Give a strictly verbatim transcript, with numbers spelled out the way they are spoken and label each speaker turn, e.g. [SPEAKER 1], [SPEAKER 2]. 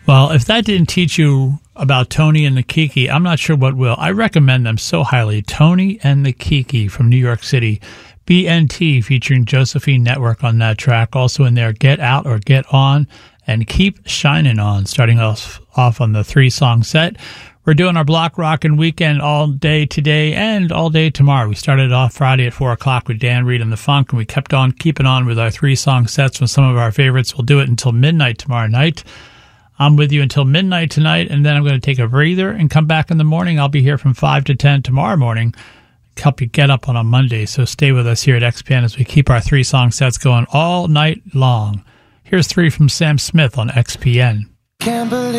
[SPEAKER 1] Well, if that didn't teach you about Tony and the Kiki, I'm not sure what will. I recommend them so highly. Tony and the Kiki from New York City. B N T featuring Josephine Network on that track. Also in there, Get Out or Get On and Keep Shining On, starting off, off on the three-song set. We're doing our Block Rockin' Weekend all day today and all day tomorrow. We started off Friday at four o'clock with Dan Reed and the Funk, and we kept on keeping on with our three-song sets from some of our favorites. We'll do it until midnight tomorrow night. I'm with you until midnight tonight, and then I'm going to take a breather and come back in the morning. I'll be here from five to ten tomorrow morning to help you get up on a Monday. So stay with us here at X P N as we keep our three-song sets going all night long. Here's three from Sam Smith on X P N.
[SPEAKER 2] Can't believe